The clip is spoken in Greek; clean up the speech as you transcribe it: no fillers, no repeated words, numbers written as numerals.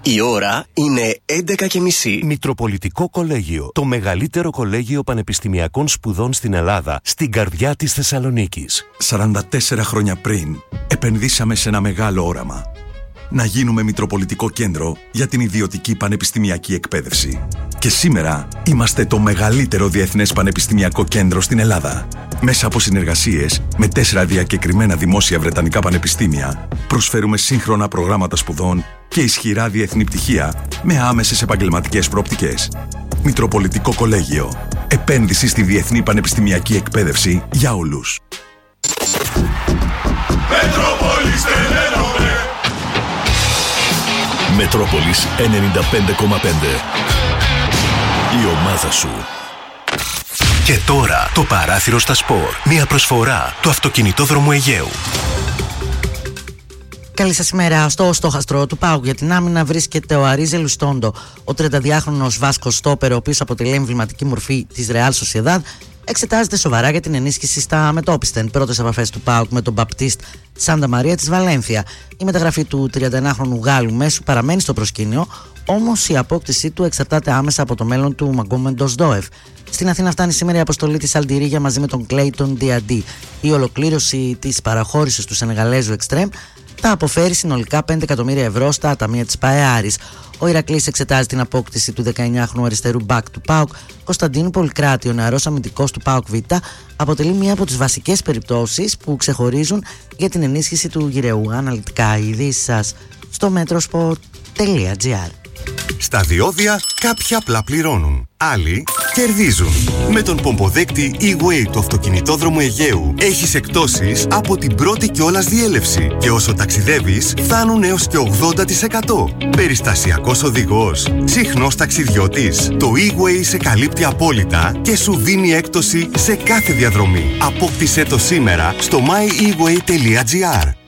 Η ώρα είναι 11:30. Μητροπολιτικό Κολέγιο. Το μεγαλύτερο κολέγιο πανεπιστημιακών σπουδών στην Ελλάδα, στην καρδιά της Θεσσαλονίκης. 44 χρόνια πριν, επενδύσαμε σε ένα μεγάλο όραμα. Να γίνουμε Μητροπολιτικό Κέντρο για την ιδιωτική πανεπιστημιακή εκπαίδευση. Και σήμερα είμαστε το μεγαλύτερο διεθνές πανεπιστημιακό κέντρο στην Ελλάδα. Μέσα από συνεργασίες με 4 διακεκριμένα δημόσια βρετανικά πανεπιστήμια, προσφέρουμε σύγχρονα προγράμματα σπουδών και ισχυρά διεθνή πτυχία με άμεσες επαγγελματικές προοπτικές. Μητροπολιτικό Κολέγιο. Επένδυση στη διεθνή πανεπιστημιακή εκπαίδευση για όλους. Μετρόπολης 95,5. Η ομάδα σου. Και τώρα το παράθυρο στα σπορ. Μια προσφορά του αυτοκινητόδρομου Αιγαίου. Καλή σας ημέρα. Στο στόχαστρο του ΠΑΟΚ για την άμυνα βρίσκεται ο Αρίζε Λουστόντο, ο 32χρονος Βάσκος στόπερ, ο οποίος αποτελεί εμβληματική μορφή της Ρεάλ Σοσιεδάδ. Εξετάζεται σοβαρά για την ενίσχυση στα μετόπιστεν. Πρώτες επαφές του ΠΑΟΚ με τον Μπαπτίστ Σάντα Μαρία της Βαλένθια. Η μεταγραφή του 31χρονου Γάλλου μέσου παραμένει στο προσκήνιο, όμως η απόκτησή του εξαρτάται άμεσα από το μέλλον του Μαγκόμεντος Ντόεφ. Στην Αθήνα φτάνει σήμερα η αποστολή της Αλντιρίγια μαζί με τον Κλέιτον Διαντί. Η ολοκλήρωση της παραχώρησης του Σενεγαλέζου Εκστρέμ θα αποφέρει συνολικά 5 εκατομμύρια ευρώ στα ταμεία της ΠαΕ-Άρης. Ο Ηρακλής εξετάζει την απόκτηση του 19χρονου αριστερού μπακ του ΠΑΟΚ. Κωνσταντίνου Πολυκράτη, ο νεαρός αμυντικός του ΠΑΟΚ Β, αποτελεί μία από τις βασικές περιπτώσεις που ξεχωρίζουν για την ενίσχυση του γυρεού. Αναλυτικά οι ειδήσεις σας στο metrosport.gr. Στα διόδια κάποιοι απλά πληρώνουν, άλλοι κερδίζουν. Με τον πομποδέκτη E-Way του αυτοκινητόδρομου Αιγαίου έχεις εκπτώσεις από την πρώτη κιόλας διέλευση και όσο ταξιδεύεις φτάνουν έως και 80%. Περιστασιακός οδηγός, συχνός ταξιδιώτης, το E-Way σε καλύπτει απόλυτα και σου δίνει έκπτωση σε κάθε διαδρομή. Απόκτησέ το σήμερα στο myeWay.gr.